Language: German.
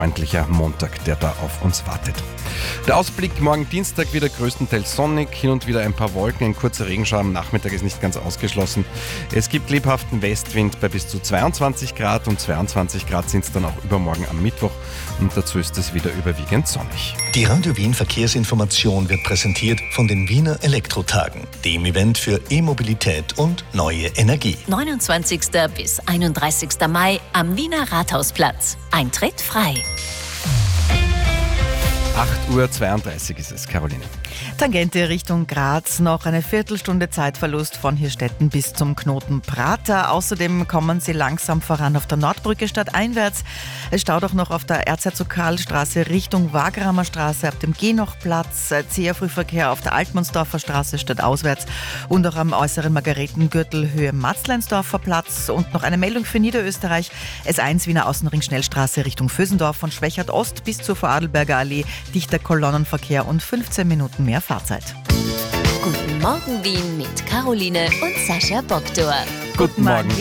freundlicher Montag, der da auf uns wartet. Der Ausblick morgen Dienstag wieder größtenteils sonnig, hin und wieder ein paar Wolken, ein kurzer Regenschauer am Nachmittag ist nicht ganz ausgeschlossen. Es gibt lebhaften Westwind bei bis zu 22 Grad und 22 Grad sind es dann auch übermorgen am Mittwoch und dazu ist es wieder überwiegend sonnig. Die Radio Wien Verkehrsinformation wird präsentiert von den Wiener Elektrotagen, dem Event für E-Mobilität und neue Energie. 29. bis 31. Mai am Wiener Rathausplatz. Eintritt frei. 8:32 Uhr ist es, Caroline. Tangente Richtung Graz, noch eine Viertelstunde Zeitverlust von Hirstetten bis zum Knoten Prater. Außerdem kommen Sie langsam voran auf der Nordbrücke stadteinwärts. Es staut auch noch auf der Erzherzog-Karl-Straße Richtung Wagramer Straße ab dem Genochplatz. Zäher Frühverkehr auf der Altmannsdorfer Straße stadtauswärts und auch am äußeren Margaretengürtel Höhe Matzleinsdorfer Platz. Und noch eine Meldung für Niederösterreich. S1 Wiener Außenring Schnellstraße Richtung Vösendorf von Schwächert Ost bis zur Vorarlberger Allee. Dichter Kolonnenverkehr und 15 Minuten mehr Fahrzeit. Guten Morgen Wien mit Caroline und Sascha Bogdor. Guten Morgen.